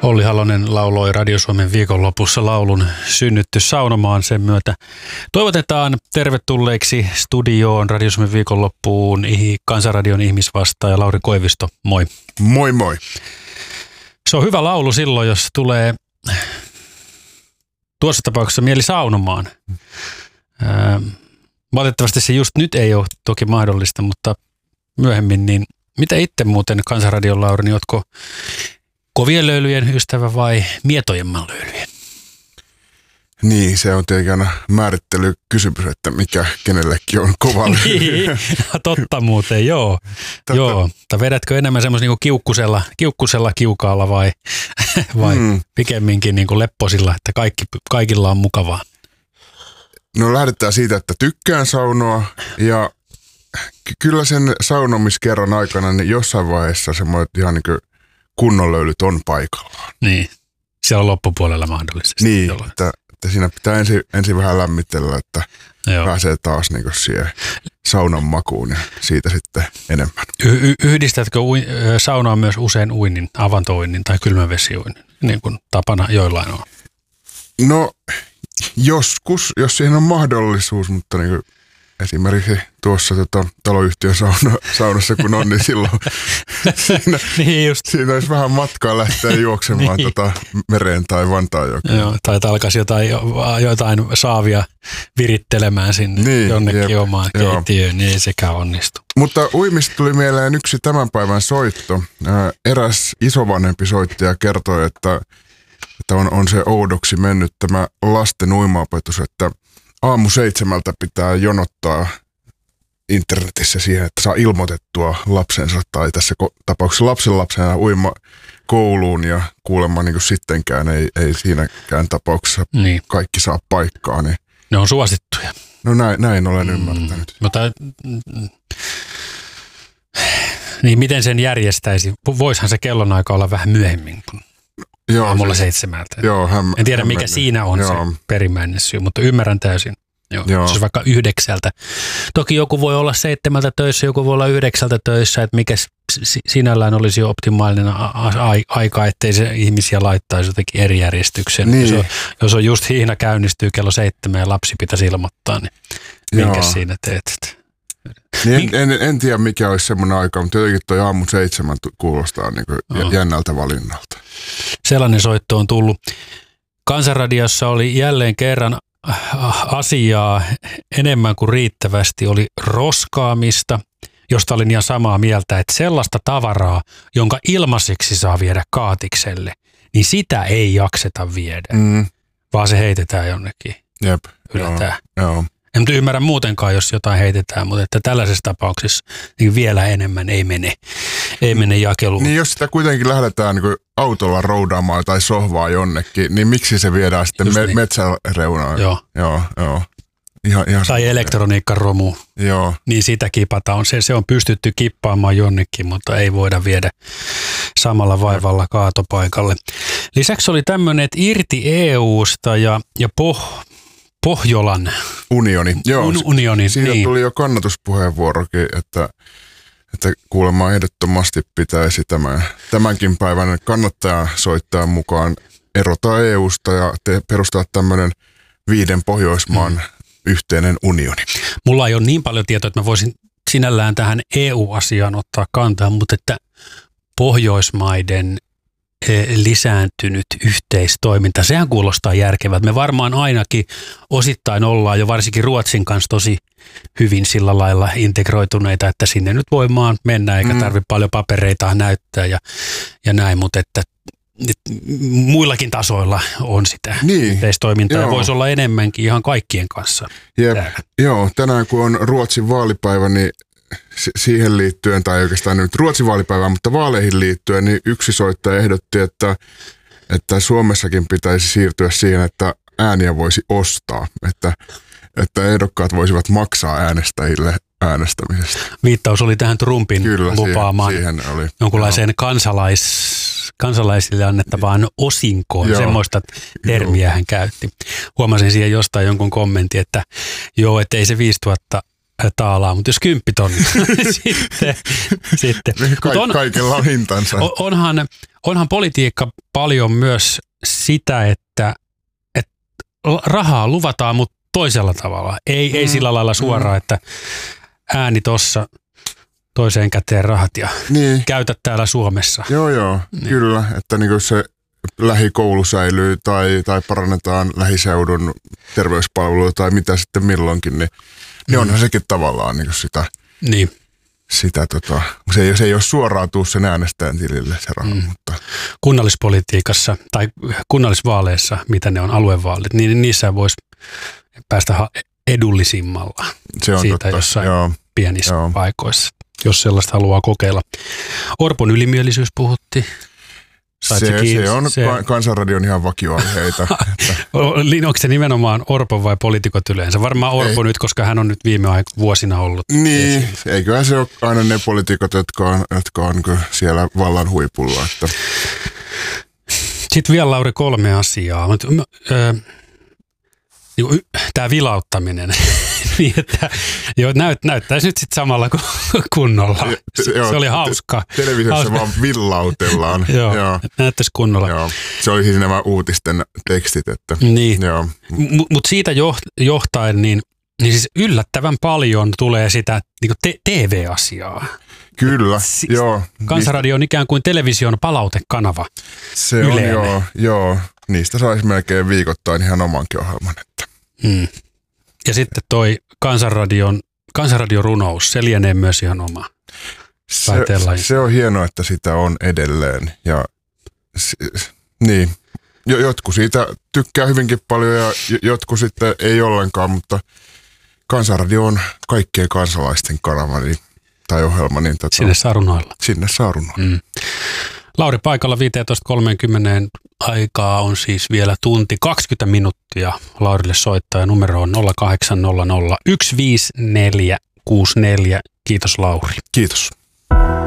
Olli Halonen lauloi Radio Suomen viikonlopussa laulun Synnytty saunomaan. Sen myötä toivotetaan tervetulleeksi studioon Radio Suomen viikonloppuun Kansanradion ihmisvastaaja Lauri Koivisto. Moi. Moi moi. Se on hyvä laulu silloin, jos tulee tuossa tapauksessa mieli saunomaan. Valitettavasti se just nyt ei ole toki mahdollista, mutta myöhemmin, niin mitä itse muuten Kansanradion Lauri, niin ootko kovien löylyjen ystävä vai mietojemman löylyjen? Niin, se on tietenkin aina määrittelykysymys, että mikä kenellekin on kova löyly. Niin, totta muuten, joo. Joo. Tai vedätkö enemmän semmoisen niin kiukkusella kiukaalla vai pikemminkin niin kuin lepposilla, että kaikilla on mukavaa? No lähdetään siitä, että tykkään saunoa ja kyllä sen saunomiskerran aikana niin jossain vaiheessa semmoinen ihan niin kuin kunnon löylyt on paikallaan. Niin, siellä on loppupuolella mahdollisesti. Niin, että siinä pitää ensin vähän lämmitellä, että pääsee taas niin kuin siihen saunan makuun ja siitä sitten enemmän. Yhdistätkö saunaa myös usein uinnin, avantouinnin tai kylmävesiuinnin, niin kuin tapana joillain on? No joskus, jos siihen on mahdollisuus, mutta niin kuin esimerkiksi tuossa taloyhtiön saunassa kun on, niin silloin siinä olisi vähän matkaa lähteä juoksemaan mereen tai Vantaanjokeen. Joo, tai alkaisi jotain saavia virittelemään sinne jonnekin omaan keittiöön, niin ei sekään onnistu. Mutta uimista tuli mieleen yksi tämän päivän soitto. Eräs isovanhempi soittaja kertoi, että on se oudoksi mennyt tämä lasten uimaopetus, että aamu 7 pitää jonottaa internetissä siihen, että saa ilmoitettua lapsensa tai tässä tapauksessa lapsenlapsena uima kouluun ja kuulemma niin kuin sittenkään ei siinäkään tapauksessa kaikki saa paikkaa. Niin. Ne on suosittuja. No näin olen ymmärtänyt. Mutta niin miten sen järjestäisi? Voisihan se kellonaika olla vähän myöhemmin kuin aamulla 7. En tiedä mikä siinä on se perimmäinen syy, mutta ymmärrän täysin. Joo. Se on vaikka 9. Toki joku voi olla 7 töissä, joku voi olla 9 töissä, että mikä sinällään olisi jo optimaalinen aika, ettei se ihmisiä laittaisi jotenkin eri järjestykseen. Niin. Jos on just hiihna käynnistyy kello 7 ja lapsi pitäisi ilmoittaa, niin minkä siinä teet? Niin en tiedä mikä olisi semmoinen aika, mutta jotenkin toi aamu 7 kuulostaa niin kuin jännältä valinnalta. Sellainen soitto on tullut. Kansanradiossa oli jälleen kerran asiaa enemmän kuin riittävästi, oli roskaamista, josta olin ihan samaa mieltä, että sellaista tavaraa, jonka ilmaiseksi saa viedä kaatikselle, niin sitä ei jakseta viedä, vaan se heitetään jonnekin. Jep, joo. En ymmärrä muutenkaan, jos jotain heitetään, mutta että tällaisessa tapauksessa niin vielä enemmän ei mene jakeluun. Niin jos sitä kuitenkin lähdetään niin autolla roudaamaan tai sohvaa jonnekin, niin miksi se viedään sitten metsäreunaan? Joo. Ihan tai elektroniikkaromu. Joo. Niin sitä kipataan. Se on pystytty kippaamaan jonnekin, mutta ei voida viedä samalla vaivalla kaatopaikalle. Lisäksi oli tämmöinen, että irti EUsta ja Pohjolan unioni. Joo, unioni. Siitä tuli jo kannatuspuheenvuorokin, että kuulemma ehdottomasti pitäisi tämänkin päivän kannattaja soittaa mukaan erota EUsta ja perustaa tämmöinen 5 Pohjoismaan yhteinen unioni. Mulla ei ole niin paljon tietoa, että mä voisin sinällään tähän EU-asiaan ottaa kantaa, mutta että Pohjoismaiden lisääntynyt yhteistoiminta, sehän kuulostaa järkevältä. Me varmaan ainakin osittain ollaan jo varsinkin Ruotsin kanssa tosi hyvin sillä lailla integroituneita, että sinne nyt voi maan mennä eikä tarvitse paljon papereita näyttää ja näin, mutta että muillakin tasoilla on sitä yhteistoimintaa ja voisi olla enemmänkin ihan kaikkien kanssa. Joo, tänään kun on Ruotsin vaalipäivä, niin siihen liittyen, tai oikeastaan nyt Ruotsin vaalipäivään, mutta vaaleihin liittyen, niin yksi soittaja ehdotti, että Suomessakin pitäisi siirtyä siihen, että ääniä voisi ostaa, että ehdokkaat voisivat maksaa äänestäjille äänestämisestä. Viittaus oli tähän Trumpin lupaamaan siihen oli, jonkunlaiseen kansalaisille annettavaan osinkoon, semmoista termiä hän käytti. Huomasin siihen jostain jonkun kommentin, että että ei se 5000 taalaa, mutta jos 10 000 sitten. Kaikella on hintansa. onhan politiikka paljon myös sitä, että rahaa luvataan, mutta toisella tavalla. Ei sillä lailla suoraan, että ääni tossa, toiseen käteen rahat ja käytä täällä Suomessa. Joo, kyllä, että niin se lähikoulu säilyy tai parannetaan lähiseudun terveyspalveluja tai mitä sitten milloinkin, niin onhan sekin tavallaan niin sitä. Niin. Se ei ole suoraan tuu sen äänestäjän tilille se raha, mutta kunnallispolitiikassa tai kunnallisvaaleissa, mitä ne on aluevaalit, niin niissä voisi päästä edullisimmalla se on siitä totta. Jossain pienissä paikoissa, jos sellaista haluaa kokeilla. Orpon ylimielisyys puhuttiin. Se on Kansanradion ihan vakioaiheita. Onko se nimenomaan Orpo vai poliitikot yleensä? Varmaan Orpo nyt, koska hän on nyt viime vuosina ollut. Niin, eiköhän se ole aina ne poliitikot, jotka on siellä vallan huipulla. Että. Sitten vielä, Lauri, 3 asiaa. Tämä vilauttaminen, niin että näyttäisi nyt sitten samalla kuin kunnolla. Se oli hauska. Televisiossa vaan villautellaan. Joo. Näyttäisi kunnolla. Joo. Se oli siis nämä uutisten tekstit. Että, niin, mutta siitä johtaen, niin siis yllättävän paljon tulee sitä niin TV-asiaa. Kyllä, joo. Kansanradio on ikään kuin television palautekanava. Se Yleinen. On, joo. Niistä saisi melkein viikoittain ihan omankin ohjelman. Ja sitten toi Kansanradion runous, se lienee myös ihan oma. Se on hienoa, että sitä on edelleen. Ja niin, jotkut siitä tykkää hyvinkin paljon ja jotkut sitten ei ollenkaan, mutta Kansanradio on kaikkien kansalaisten kanava tai ohjelma. Niin sinne saa runoilla. Sinne saa runoilla. Lauri paikalla 15.30 aikaa on siis vielä tunti 20 minuuttia Laurille soittaa. Numero on 0800 15464. Kiitos, Lauri. Kiitos.